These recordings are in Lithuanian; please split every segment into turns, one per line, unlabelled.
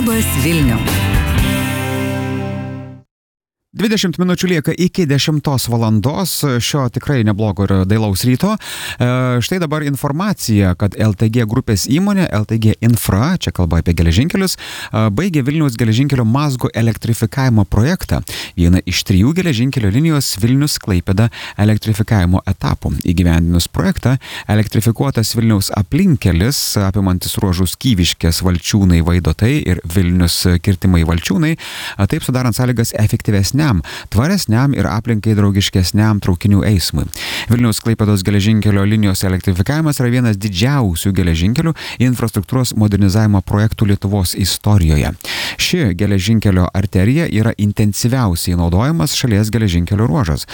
Labas Vilniau.
20 minučių lieka iki 10 valandos šio tikrai neblogo ir dailaus ryto. Štai dabar informacija, kad LTG grupės įmonė, LTG Infra, čia kalba apie geležinkelius, baigė Vilniaus geležinkelio mazgo elektrifikavimo projektą. Viena iš 3 geležinkelio linijos Vilnius-Klaipėda elektrifikavimo etapų. Įgyvendinus projektą, elektrifikuotas Vilniaus aplinkelis, apimantis ruožus Kyviškės, Valčiūnai, Vaidotai ir Vilnius kirtimai Valčiūnai, taip sudarant sąlygas efektyvesniam, tvaresniam ir aplinkai draugiškesniam traukinių eismui. Vilniaus-Klaipėdos geležinkelio linijos elektrifikavimas yra vienas didžiausių geležinkelių infrastruktūros modernizavimo projektų Lietuvos istorijoje. Ši geležinkelio arterija yra intensyviausiai naudojamas šalies geležinkelio ruožas.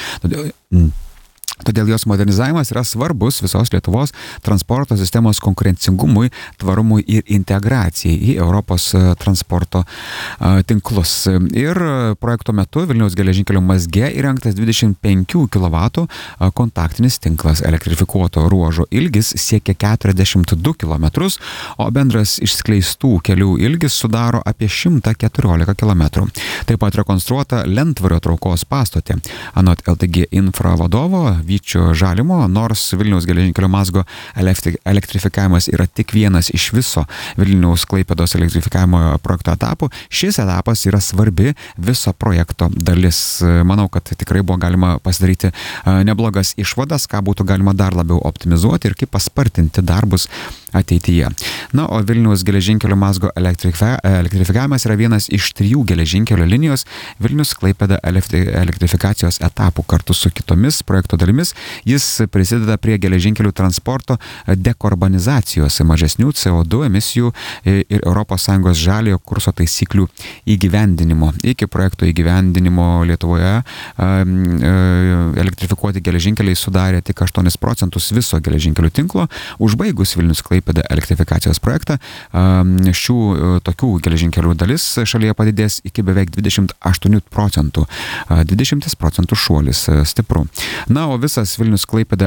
Todėl jos modernizavimas yra svarbus visos Lietuvos transporto sistemos konkurencingumui, tvarumui ir integracijai į Europos transporto tinklus. Ir projekto metu Vilniaus geležinkelio mazge įrengtas 25 kW kontaktinis tinklas. Elektrifikuoto ruožo ilgis siekia 42 km, o bendras išskleistų kelių ilgis sudaro apie 114 km. Taip pat rekonstruota lentvario traukos pastotė. Anot LTG Infra vadovo Vyčio Žalimo, nors Vilniaus geležinkelio mazgo elektrifikavimas yra tik vienas iš viso Vilniaus-Klaipėdos elektrifikavimo projekto etapų, šis etapas yra svarbi viso projekto dalis. Manau, kad tikrai buvo galima pasidaryti neblogas išvadas, ką būtų galima dar labiau optimizuoti ir kaip paspartinti darbus ateityje. Na, o Vilniaus geležinkelio mazgo elektrifikavimas yra vienas iš 3 geležinkelio linijos Vilnius-Klaipėda elektrifikacijos etapų. Kartu su kitomis projekto dalimis jis prisideda prie geležinkelių transporto dekarbonizacijos, mažesnių CO2 emisijų ir ES žaliojo kurso taisyklių įgyvendinimo. Iki projekto įgyvendinimo Lietuvoje elektrifikuoti geležinkeliai sudarė tik 8% viso geležinkelių tinklo. Užbaigus Vilnius-Klaipėda elektrifikacijos projektą, šių tokių geležinkelių dalis šalyje padidės iki beveik 28%. 20% šuolis stipru. Na, o visas Vilnius-Klaipėda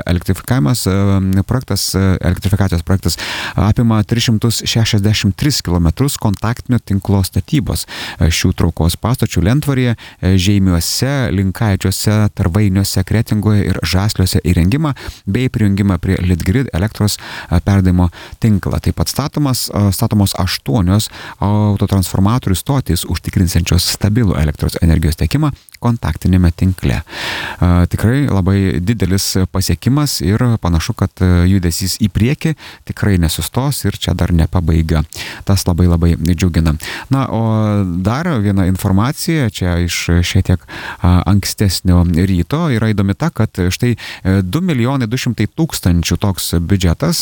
elektrifikacijos projektas apima 363 km kontaktinio tinklo statybos. Šių traukos pastočių lentvaryje, Žeimiuose, Linkaičiuose, Tarvainiuose, Kretingoje ir Žasliuose įrengimą bei prijungimą prie Litgrid elektros perdavimo tinklą. Taip pat statomos 8 autotransformatorių stotys užtikrinsiančios stabilų elektros energijos tiekimą kontaktinėme tinkle. Tikrai labai didelis pasiekimas ir panašu, kad judesys į priekį tikrai nesustos ir čia dar ne pabaiga. Tas labai džiugina. Na, o dar viena informacija, čia iš šiek tiek ankstesnio ryto, yra įdomi ta, kad štai 2 200 000 toks biudžetas,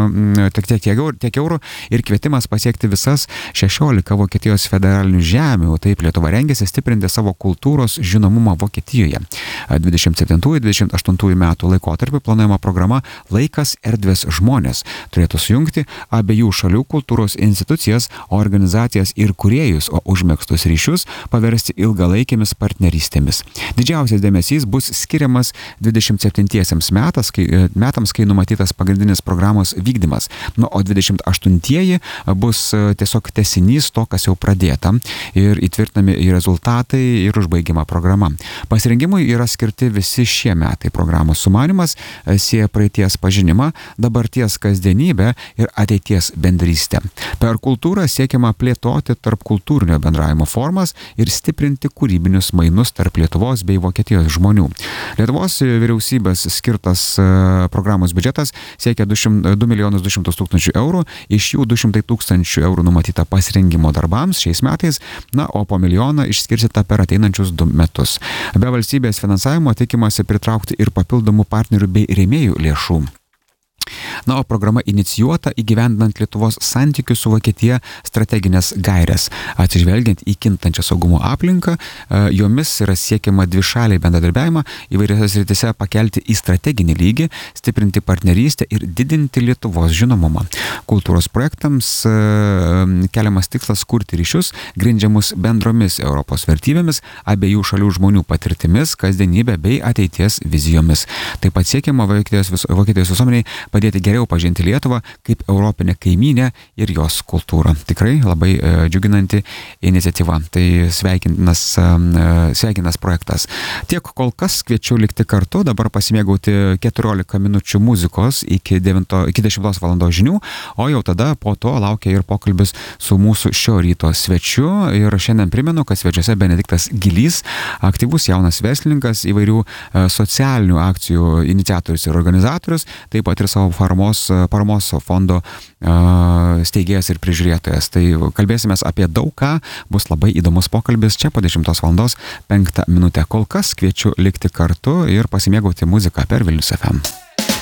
tiek eurų ir kvietimas pasiekti visas 16 Vokietijos federalinių žemių. Taip Lietuva rengiasi stiprinti savo kultūros žinomumą Vokietijoje. 27-28 metų laikotarpiu planuojama programa Laikas, erdvės, žmonės turėtų sujungti abiejų šalių kultūros institucijas, organizacijas ir kūrėjus, o užmegztus ryšius paversti ilgalaikėmis partnerystėmis. Didžiausias dėmesys bus skiriamas 27 metams, kai numatytas pagrindinis programos vykdymas. Nu, o 28-ieji bus tiesiog tęsinys to, kas jau pradėta ir įtvirtinami į rezultatai ir užbaigima programa. Pasirengimui yra skirti visi šie metai. Programos sumanymas sieja praeities pažinimą, dabarties kasdienybę ir ateities bendrystę. Per kultūrą siekiama plėtoti tarp kultūrinio bendravimo formas ir stiprinti kūrybinius mainus tarp Lietuvos bei Vokietijos žmonių. Lietuvos vyriausybės skirtas programos biudžetas siekia 2 200 000 eurų, iš jų 200 000 eurų numatyta pasirengimo darbams šiais metais, na, o po 1 milijoną išskirsita per ateinančius 2 metus. Be valstybės finansavimo tikimasi pritraukti ir papildomų partnerių bei rėmėjų lėšų. Na, o programa inicijuota įgyvendinant Lietuvos santykių su Vokietija strateginės gaires. Atsižvelgiant į kintančią saugumo aplinką, jomis yra siekiama dvišaliai bendradarbiavimą įvairiose srityse pakelti į strateginį lygį, stiprinti partnerystę ir didinti Lietuvos žinomumą. Kultūros projektams keliamas tikslas kurti ryšius, grindžiamus bendromis Europos vertybėmis, abiejų šalių žmonių patirtimis, kasdienybė bei ateities vizijomis. Taip pat siekiama Vokietijos visuomeniai padėti geriau pažinti Lietuvą kaip europinę kaimynę ir jos kultūrą. Tikrai labai džiuginanti iniciatyva. Tai sveikintas projektas. Tiek kol kas kviečiu likti kartu, dabar pasimėgauti 14 minučių muzikos iki 10 valandos žinių, o jau tada po to laukia ir pokalbis su mūsų šio ryto svečiu. Ir šiandien primenu, kad svečiuose Benediktas Gilys, aktyvus jaunas verslininkas, įvairių socialinių akcijų iniciatorius ir organizatorius, taip pat ir savo paramos fondo steigėjas ir prižiūrėtojas. Tai kalbėsimės apie daug ką, bus labai įdomus pokalbis čia po 10 valandos 5 minutę. Kol kas kviečiu likti kartu ir pasimėgauti muziką per Vilnius FM.